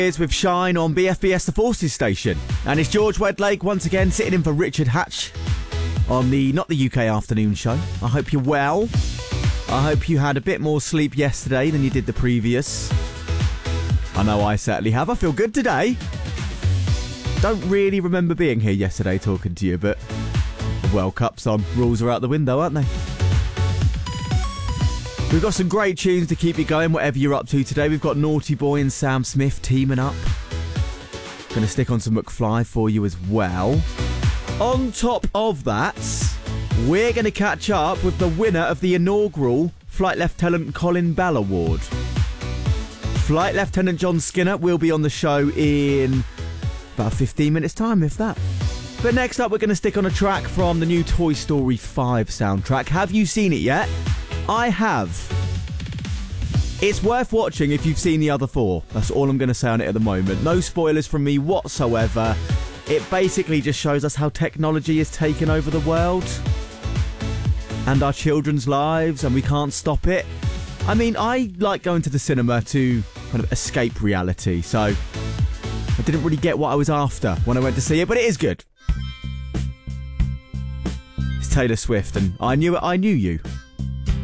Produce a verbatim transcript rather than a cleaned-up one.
Here's with Shine on B F B S The Forces station. And it's George Wedlake once again sitting in for Richard Hatch on the Not the U K Afternoon Show. I hope you're well. I hope you had a bit more sleep yesterday than you did the previous. I know I certainly have. I feel good today. Don't really remember being here yesterday talking to you, but the World Cup's on. Rules are out the window, aren't they? We've got some great tunes to keep you going, whatever you're up to today. We've got Naughty Boy and Sam Smith teaming up. Going to stick on some McFly for you as well. On top of that, we're going to catch up with the winner of the inaugural Flight Lieutenant Colin Bell Award. Flight Lieutenant John Skinner will be on the show in about fifteen minutes' time, if that. But next up, we're going to stick on a track from the new Toy Story five soundtrack. Have you seen it yet? I have. It's worth watching if you've seen the other four. That's all I'm going to say on it at the moment. No spoilers from me whatsoever. It basically just shows us how technology is taking over the world and our children's lives, and we can't stop it. I mean, I like going to the cinema to kind of escape reality, so I didn't really get what I was after when I went to see it, but it is good. It's Taylor Swift, and I knew it, I knew you.